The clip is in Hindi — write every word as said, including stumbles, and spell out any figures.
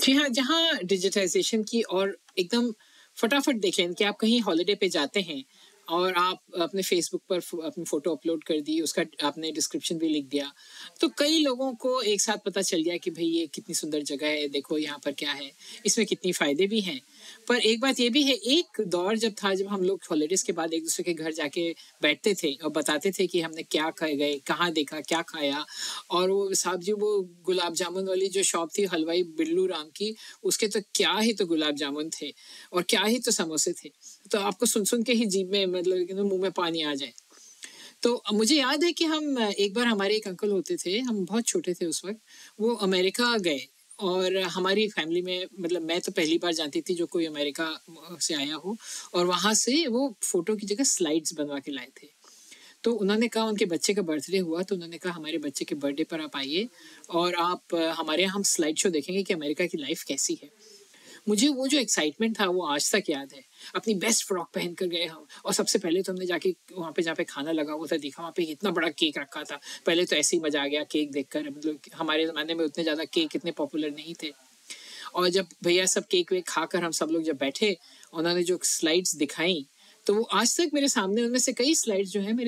जी हाँ, जहाँ डिजिटाइज़ेशन की और एकदम फटाफट देख लें कि आप कहीं हॉलिडे पे जाते हैं और आप अपने फ़ेसबुक पर फ़ो अपनी फ़ोटो अपलोड कर दी, उसका आपने डिस्क्रिप्शन भी लिख दिया। तो कई लोगों को एक साथ पता चल गया कि भई ये कितनी सुंदर जगह है, देखो यहाँ पर क्या है, इसमें कितनी फ़ायदे भी हैं। पर एक बात ये भी है, एक दौर जब था जब हम लोग हॉलिडेज़ के बाद एक-दूसरे के घर जाके बैठते थे और बताते थे कि हमने क्या खाए गए, कहाँ देखा, क्या खाया और वो साहब जी वो गुलाब जामुन वाली जो शॉप थी हलवाई बिल्लू राम की, उसके तो क्या ही तो गुलाब जामुन थे और क्या ही तो समोसे थे। तो आपको सुन-सुन के ही जीभ में मतलब एकदम मुँह में पानी आ जाए। तो अ, मुझे याद है कि हम अ, एक बार हमारे एक अंकल होते थे, हम बहुत छोटे थे उस वक़्त, वो अमेरिका गए और हमारी फैमिली में मतलब मैं तो पहली बार जानती थी जो कोई अमेरिका अ, से आया हो और वहाँ से वो फ़ोटो की जगह स्लाइड्स बनवा के लाए थे। तो उन्होंने कहा उनके बच्चे का बर्थडे हुआ तो उन्होंने कहा हमारे बच्चे के बर्थडे पर आप आइए और आप अ, हमारे यहाँ हम स्लाइड शो देखेंगे कि अमेरिका की लाइफ कैसी है। मुझे वो जो एक्साइटमेंट था वो आज तक याद है। अपनी बेस्ट फ्रॉक पहन कर गए हम और सबसे पहले तो हमने जाके वहाँ पे जहाँ पे खाना लगा हुआ था देखा वहाँ पे इतना बड़ा केक रखा था। पहले तो ऐसे ही मज़ा आ गया केक देखकर मतलब हमारे ज़माने में उतने ज़्यादा केक इतने पॉपुलर नहीं थे। और जब भैया सब केक वेक खाकर हम सब लोग जब बैठे, उन्होंने जो स्लाइड्स दिखाई, तो वो आज तक मेरे सामने उनमें से कई स्लाइड्स जो हैं मेरे